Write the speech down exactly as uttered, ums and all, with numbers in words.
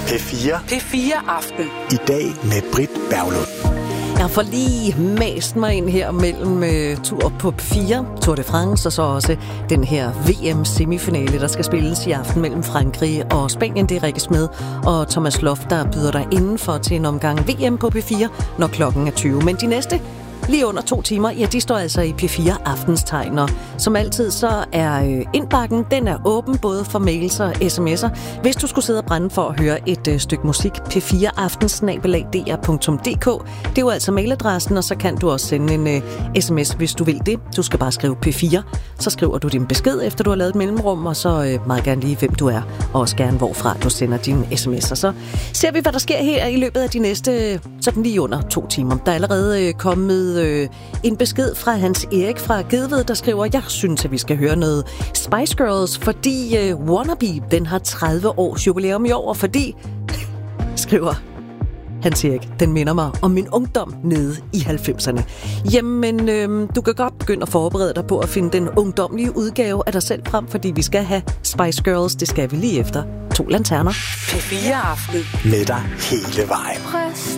P fire. P fire Aften. I dag med Britt Berglund. Jeg får lige mast mig ind her mellem uh, tur på P fire, Tour de France, og så også den her V M-semifinale, der skal spilles i aften mellem Frankrig og Spanien. Det er Rikke Smed og Thomas Loft, der byder dig indenfor til en omgang V M på P fire, når klokken er tyve. Men de næste lige under to timer, ja, de står altså i P fire Aftenstegner. Som altid, så er øh, indbakken, den er åben både for mails og sms'er. Hvis du skulle sidde og brænde for at høre et øh, stykke musik, p fire aftens snabel-a d r punktum d k. Det er jo altså mailadressen, og så kan du også sende en øh, sms, hvis du vil det. Du skal bare skrive P fire. Så skriver du din besked, efter du har lavet et mellemrum, og så øh, meget gerne lige, hvem du er, og også gerne, hvorfra du sender dine sms'er. Så ser vi, hvad der sker her i løbet af de næste, sådan lige under to timer. Der er allerede øh, kommet Øh, en besked fra Hans Erik fra Gedved, der skriver: jeg synes, at vi skal høre noget Spice Girls, fordi øh, Wannabe, den har tredive års jubilæum i år, og fordi, skriver Hans Erik, den minder mig om min ungdom nede i halvfemserne. Jamen, øh, du kan godt begynde at forberede dig på at finde den ungdomlige udgave af dig selv frem, fordi vi skal have Spice Girls, det skal vi lige efter to lanterner. P fire Aften. Med dig hele vejen.